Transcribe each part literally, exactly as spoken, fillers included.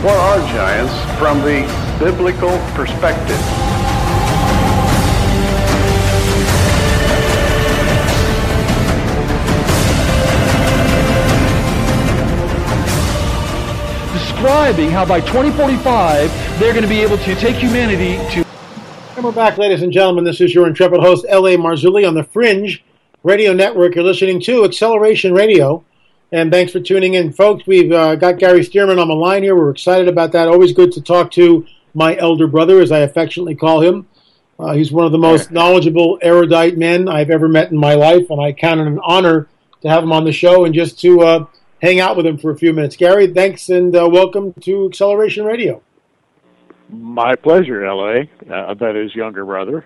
What are giants from the biblical perspective? Describing how by twenty forty-five they're going to be able to take humanity to... And we're back, ladies and gentlemen. This is your intrepid host, L A. Marzulli, on the Fringe Radio Network. You're listening to Acceleration Radio, and thanks for tuning in. Folks, we've uh, got Gary Stearman on the line here. We're excited about that. Always good to talk to my elder brother, as I affectionately call him. Uh, he's one of the most knowledgeable, erudite men I've ever met in my life, and I count it an honor to have him on the show and just to uh, hang out with him for a few minutes. Gary, thanks, and uh, welcome to Acceleration Radio. My pleasure, L A. Uh, that is younger brother.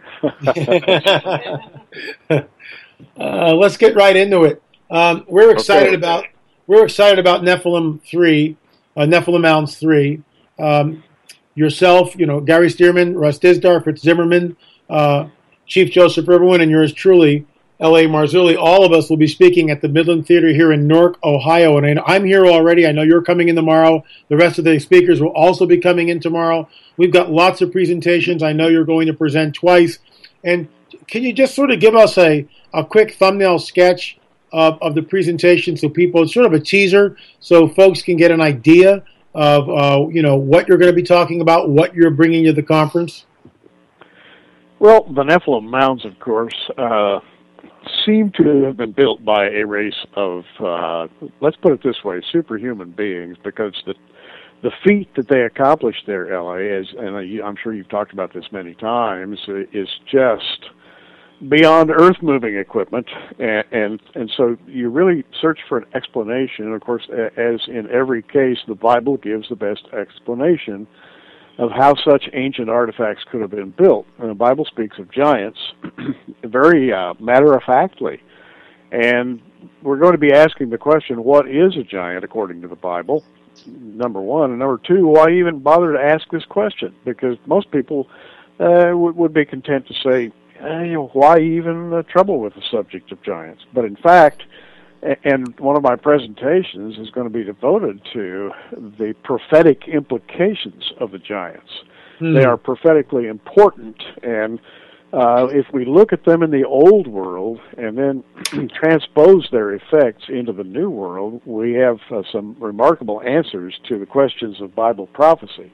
uh, let's get right into it. Um, we're excited okay. about we're excited about Nephilim three, uh, Nephilim Mounds three. Um, yourself, you know, Gary Stearman, Russ Dizdar, Fritz Zimmerman, uh, Chief Joseph Riverwind, and yours truly, L A. Marzulli. All of us will be speaking at the Midland Theater here in Newark, Ohio. And I'm here already. I know you're coming in tomorrow. The rest of the speakers will also be coming in tomorrow. We've got lots of presentations. I know you're going to present twice. And can you just sort of give us a, a quick thumbnail sketch of, of the presentation so people, it's sort of a teaser, so folks can get an idea of, uh, you know, what you're going to be talking about, what you're bringing to the conference? Well, the Nephilim Mounds, of course, uh, seem to have been built by a race of, uh, let's put it this way, superhuman beings, because the the feat that they accomplished there, L A, is, and I'm sure you've talked about this many times, is just beyond earth-moving equipment, and, and and so you really search for an explanation. And of course, as in every case, the Bible gives the best explanation of how such ancient artifacts could have been built. And the Bible speaks of giants very uh, matter-of-factly. And we're going to be asking the question, what is a giant according to the Bible? Number one. And number two, why even bother to ask this question? Because most people uh, would, would be content to say, eh, you know, why even uh, trouble with the subject of giants? But in fact, and one of my presentations is going to be devoted to the prophetic implications of the giants. Hmm. They are prophetically important, and uh, if we look at them in the old world and then transpose their effects into the new world, we have uh, some remarkable answers to the questions of Bible prophecy.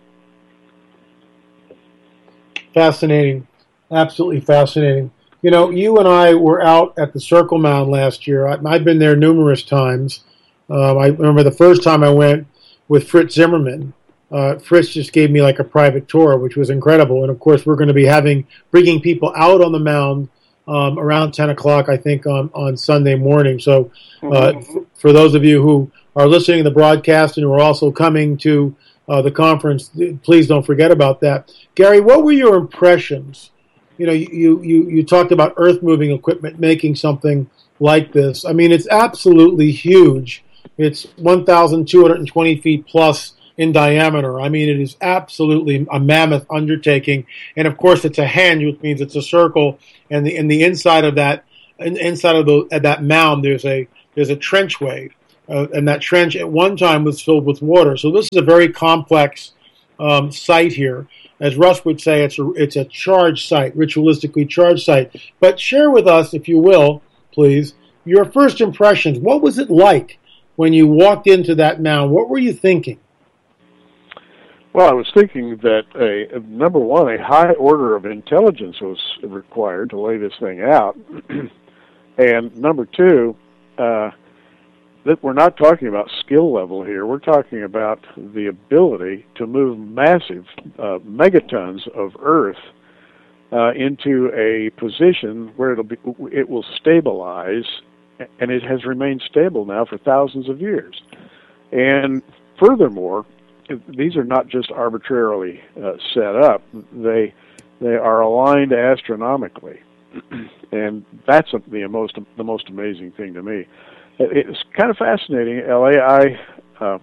Fascinating. Absolutely fascinating. You know, you and I were out at the Circle Mound last year. I, I've been there numerous times. Um, I remember the first time I went with Fritz Zimmerman. Uh, Fritz just gave me like a private tour, which was incredible. And of course, we're going to be having bringing people out on the mound um, around ten o'clock, I think, on, on Sunday morning. So, uh, f- for those of you who are listening to the broadcast and who are also coming to uh, the conference, please don't forget about that. Gary, what were your impressions? You know, you, you, you talked about earth-moving equipment making something like this. I mean, it's absolutely huge. It's one thousand two hundred twenty feet plus in diameter. I mean, it is absolutely a mammoth undertaking. And, of course, it's a hand, which means it's a circle. And the in the inside of that in, inside of, the, of that mound, there's a there's a trenchway. Uh, and that trench at one time was filled with water. So this is a very complex um, site here. As Russ would say, it's a, it's a charged site, ritualistically charged site. But share with us, if you will, please, your first impressions. What was it like when you walked into that mound? What were you thinking? Well, I was thinking that, a, number one, a high order of intelligence was required to lay this thing out. And number two, uh, that we're not talking about skill level here. We're talking about the ability to move massive uh, megatons of earth uh, into a position where it'll be, it will stabilize, and it has remained stable now for thousands of years. And furthermore, these are not just arbitrarily uh, set up. They they are aligned astronomically, and that's a, the most the most amazing thing to me. It's kind of fascinating, L A. I uh,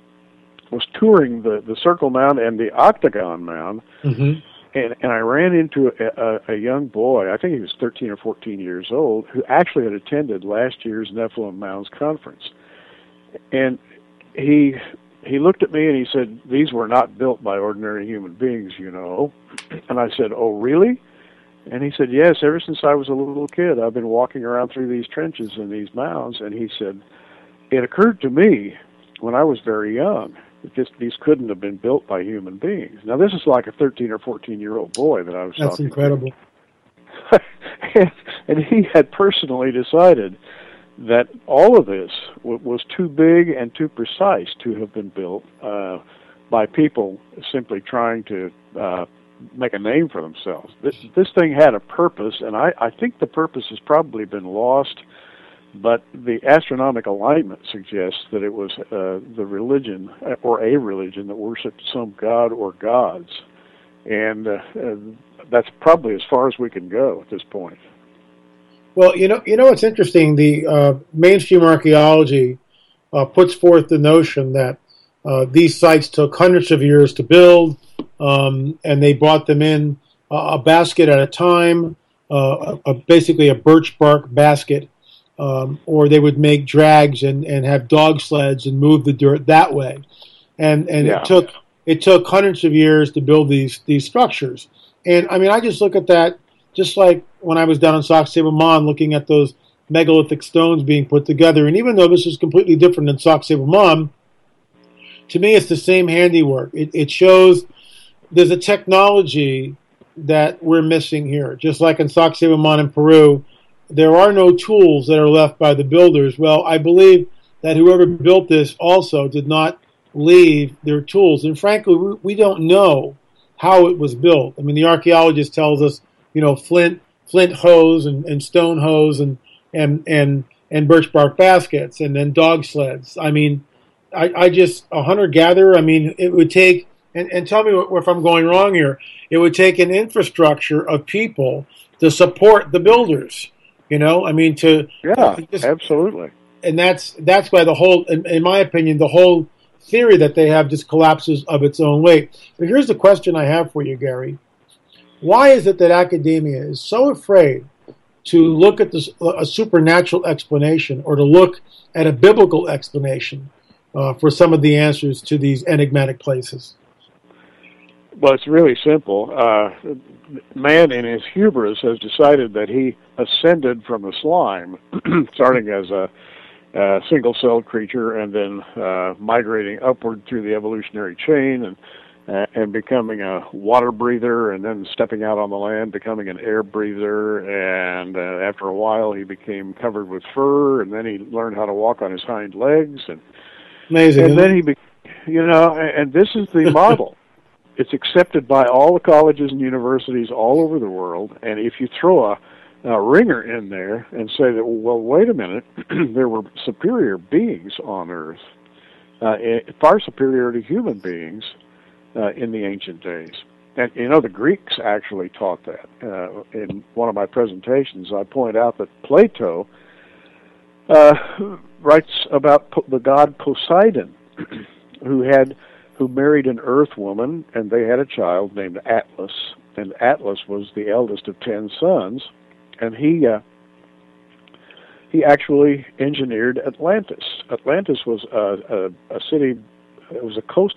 was touring the, the Circle Mound and the Octagon Mound, mm-hmm. and, and I ran into a, a, a young boy, I think he was thirteen or fourteen years old, who actually had attended last year's Nephilim Mounds conference. And he he looked at me and he said, "These were not built by ordinary human beings, you know." And I said, "Oh, really?" And he said, "Yes, ever since I was a little kid, I've been walking around through these trenches and these mounds." And he said, "It occurred to me when I was very young that this, these couldn't have been built by human beings." Now, this is like a thirteen or fourteen-year-old boy that I was That's talking incredible. to. and, and he had personally decided that all of this w- was too big and too precise to have been built uh, by people simply trying to uh, make a name for themselves. This this thing had a purpose, and I, I think the purpose has probably been lost, but the astronomical alignment suggests that it was uh, the religion, or a religion, that worshipped some god or gods. And uh, uh, that's probably as far as we can go at this point. Well, you know, you know what's interesting? The uh, mainstream archaeology uh, puts forth the notion that uh, these sites took hundreds of years to build, um, and they brought them in uh, a basket at a time, uh, a, a, basically a birch bark basket, um, or they would make drags and, and have dog sleds and move the dirt that way. And and Yeah. it took it took hundreds of years to build these these structures. And I mean, I just look at that. Just like when I was down in Sacsayhuaman looking at those megalithic stones being put together. And even though this is completely different than Sacsayhuaman, to me it's the same handiwork. It, it shows there's a technology that we're missing here. Just like in Sacsayhuaman in Peru, there are no tools that are left by the builders. Well, I believe that whoever built this also did not leave their tools. And frankly, we, we don't know how it was built. I mean, the archaeologist tells us, you know, flint, flint hose and, and stone hose and, and, and, and birch bark baskets and then dog sleds. I mean, I, I just, a hunter-gatherer, I mean, it would take, and, and tell me if I'm going wrong here, it would take an infrastructure of people to support the builders, you know, I mean, to... Yeah, just, absolutely. And that's, that's why the whole, in, in my opinion, the whole theory that they have just collapses of its own weight. But here's the question I have for you, Gary. Why is it that academia is so afraid to look at this, a supernatural explanation or to look at a biblical explanation uh, for some of the answers to these enigmatic places? Well, it's really simple. Uh, man, in his hubris, has decided that he ascended from the slime, starting as a, a single-celled creature and then uh, migrating upward through the evolutionary chain and Uh, and becoming a water breather, and then stepping out on the land, becoming an air breather, and uh, after a while he became covered with fur, and then he learned how to walk on his hind legs, and Amazing. and then he, be, you know, and, and this is the model. It's accepted by all the colleges and universities all over the world, and if you throw a, a ringer in there and say that, well, wait a minute, there were superior beings on Earth, uh, far superior to human beings, Uh, in the ancient days. And, you know, the Greeks actually taught that. Uh, in one of my presentations, I point out that Plato uh, writes about po- the god Poseidon, who had, who married an earth woman, and they had a child named Atlas. And Atlas was the eldest of ten sons, and he uh, he actually engineered Atlantis. Atlantis was a, a, a city, it was a coast